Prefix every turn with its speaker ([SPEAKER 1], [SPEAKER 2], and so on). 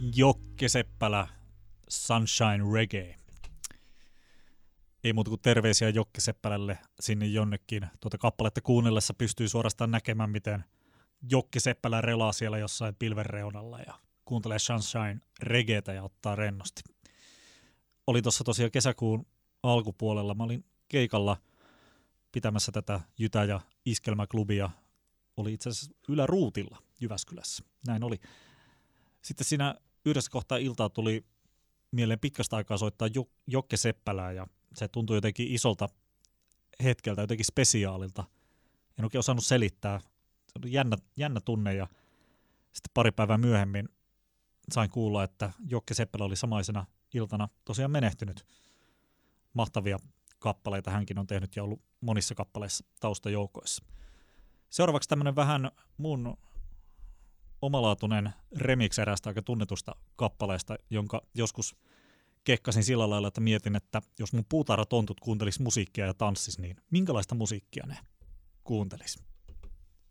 [SPEAKER 1] Jokke Seppälä, Sunshine Reggae. Ei muuta kuin terveisiä Jokke Seppälälle sinne jonnekin. Tuota kappaletta kuunnellessa pystyy suorastaan näkemään, miten Jokke Seppälä relaa siellä jossain pilven reunalla ja kuuntelee Sunshine Reggaetä ja ottaa rennosti. Oli tuossa tosiaan kesäkuun alkupuolella. Mä olin keikalla pitämässä tätä Jytä- ja Iskelmäklubia. Oli itse asiassa Yläruutilla Jyväskylässä. Näin oli. Sitten siinä yhdessä kohtaa iltaa tuli mieleen pitkästä aikaa soittaa Jokke Seppälää ja se tuntui jotenkin isolta hetkeltä, jotenkin spesiaalilta. En oikein osannut selittää. Se oli jännä tunne ja sitten pari päivää myöhemmin sain kuulla, että Jokke Seppälä oli samaisena iltana tosiaan menehtynyt. Mahtavia kappaleita hänkin on tehnyt ja ollut monissa kappaleissa taustajoukoissa. Seuraavaksi tämmöinen vähän mun omalaatuinen remix eräästä aika tunnetusta kappaleesta, jonka joskus kekkasin sillä lailla, että mietin, että jos mun puutarhatontut kuuntelis musiikkia ja tanssis, niin minkälaista musiikkia ne kuuntelis?